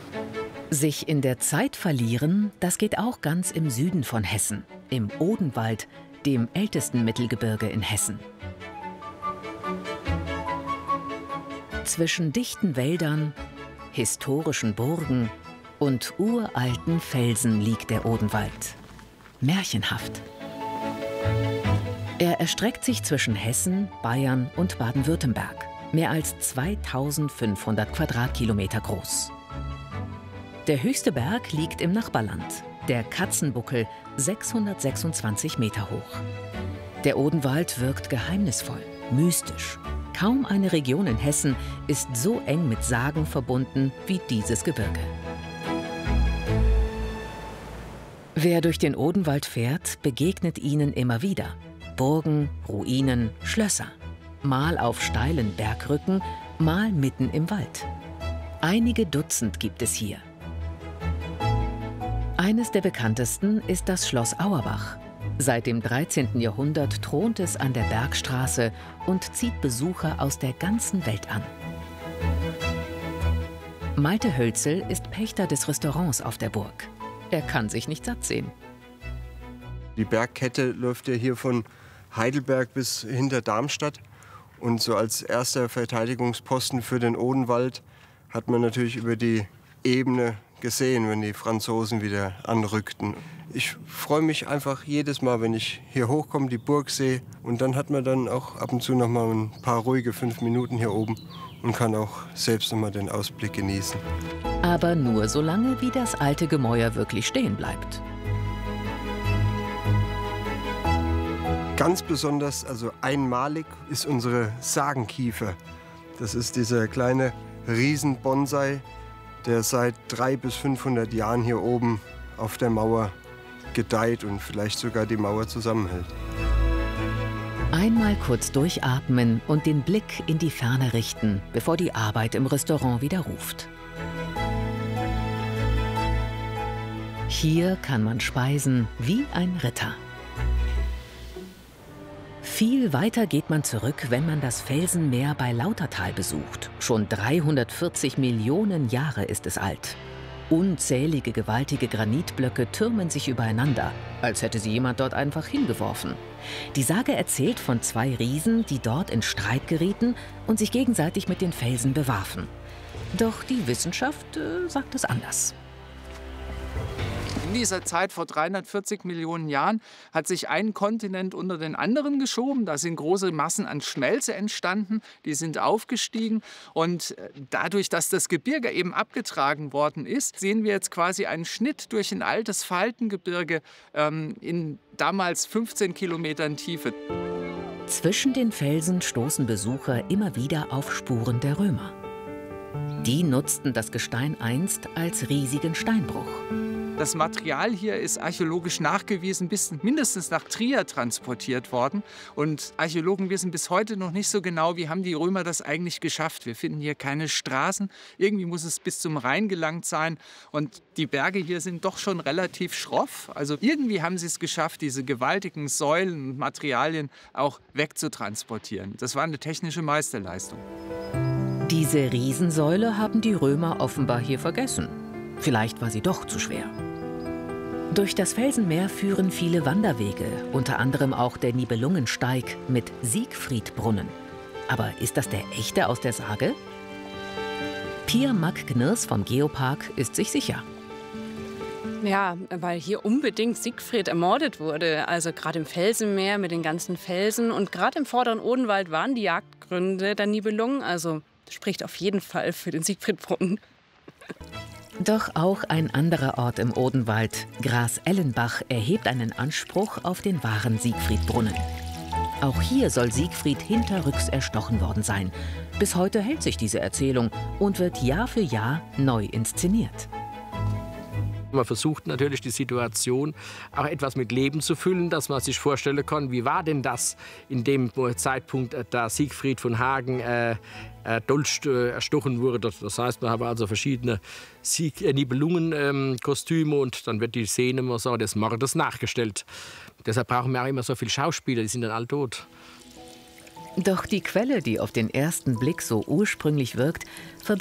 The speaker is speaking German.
Sich in der Zeit verlieren, das geht auch ganz im Süden von Hessen, im Odenwald, dem ältesten Mittelgebirge in Hessen. Zwischen dichten Wäldern, historischen Burgen und uralten Felsen liegt der Odenwald. Märchenhaft. Er erstreckt sich zwischen Hessen, Bayern und Baden-Württemberg. Mehr als 2500 Quadratkilometer groß. Der höchste Berg liegt im Nachbarland, der Katzenbuckel, 626 Meter hoch. Der Odenwald wirkt geheimnisvoll, mystisch. Kaum eine Region in Hessen ist so eng mit Sagen verbunden wie dieses Gebirge. Wer durch den Odenwald fährt, begegnet ihnen immer wieder. Burgen, Ruinen, Schlösser. Mal auf steilen Bergrücken, mal mitten im Wald. Einige Dutzend gibt es hier. Eines der bekanntesten ist das Schloss Auerbach. Seit dem 13. Jahrhundert thront es an der Bergstraße und zieht Besucher aus der ganzen Welt an. Malte Hölzel ist Pächter des Restaurants auf der Burg. Er kann sich nicht satt sehen. Die Bergkette läuft ja hier von Heidelberg bis hinter Darmstadt. Und so als erster Verteidigungsposten für den Odenwald hat man natürlich über die Ebene gesehen, wenn die Franzosen wieder anrückten. Ich freue mich einfach jedes Mal, wenn ich hier hochkomme, die Burg sehe. Und dann hat man dann auch ab und zu noch mal ein paar ruhige 5 Minuten hier oben und kann auch selbst noch mal den Ausblick genießen. Aber nur so lange, wie das alte Gemäuer wirklich stehen bleibt. Ganz besonders, also einmalig, ist unsere Sagenkiefer. Das ist dieser kleine Riesenbonsai, der seit 300 bis 500 Jahren hier oben auf der Mauer gedeiht und vielleicht sogar die Mauer zusammenhält. Einmal kurz durchatmen und den Blick in die Ferne richten, bevor die Arbeit im Restaurant wieder ruft. Hier kann man speisen wie ein Ritter. Viel weiter geht man zurück, wenn man das Felsenmeer bei Lautertal besucht. Schon 340 Millionen Jahre ist es alt. Unzählige gewaltige Granitblöcke türmen sich übereinander, als hätte sie jemand dort einfach hingeworfen. Die Sage erzählt von 2 Riesen, die dort in Streit gerieten und sich gegenseitig mit den Felsen bewarfen. Doch die Wissenschaft sagt es anders. In dieser Zeit vor 340 Millionen Jahren hat sich ein Kontinent unter den anderen geschoben. Da sind große Massen an Schmelze entstanden, die sind aufgestiegen. Und dadurch, dass das Gebirge eben abgetragen worden ist, sehen wir jetzt quasi einen Schnitt durch ein altes Faltengebirge in damals 15 Kilometern Tiefe. Zwischen den Felsen stoßen Besucher immer wieder auf Spuren der Römer. Die nutzten das Gestein einst als riesigen Steinbruch. Das Material hier ist archäologisch nachgewiesen, bis mindestens nach Trier transportiert worden. Und Archäologen wissen bis heute noch nicht so genau, wie haben die Römer das eigentlich geschafft. Wir finden hier keine Straßen. Irgendwie muss es bis zum Rhein gelangt sein. Und die Berge hier sind doch schon relativ schroff. Also irgendwie haben sie es geschafft, diese gewaltigen Säulen und Materialien auch wegzutransportieren. Das war eine technische Meisterleistung. Diese Riesensäule haben die Römer offenbar hier vergessen. Vielleicht war sie doch zu schwer. Durch das Felsenmeer führen viele Wanderwege, unter anderem auch der Nibelungensteig mit Siegfriedbrunnen. Aber ist das der echte aus der Sage? Pia Mack-Gnirrs vom Geopark ist sich sicher. Ja, weil hier unbedingt Siegfried ermordet wurde. Also gerade im Felsenmeer mit den ganzen Felsen. Und gerade im vorderen Odenwald waren die Jagdgründe der Nibelungen. Also spricht auf jeden Fall für den Siegfriedbrunnen. Doch auch ein anderer Ort im Odenwald, Gras-Ellenbach, erhebt einen Anspruch auf den wahren Siegfriedbrunnen. Auch hier soll Siegfried hinterrücks erstochen worden sein. Bis heute hält sich diese Erzählung und wird Jahr für Jahr neu inszeniert. Man versucht natürlich, die Situation auch etwas mit Leben zu füllen, dass man sich vorstellen kann, wie war denn das in dem Zeitpunkt, da Siegfried von Hagen erstochen wurde. Das heißt, man hat also verschiedene Nibelungen-Kostüme und dann wird die Szene immer so des Mordes nachgestellt. Deshalb brauchen wir auch immer so viele Schauspieler, die sind dann alle tot. Doch die Quelle, die auf den ersten Blick so ursprünglich wirkt,